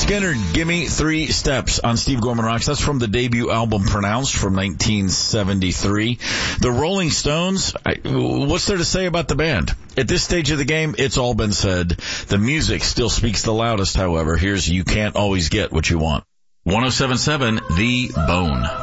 Skinner, Gimme 3 Steps on Steve Gorman Rocks. That's from the debut album Pronounced from 1973. The Rolling Stones, what's there to say about the band? At this stage of the game, it's all been said. The music still speaks the loudest, however. Here's You Can't Always Get What You Want. 107.7 The Bone.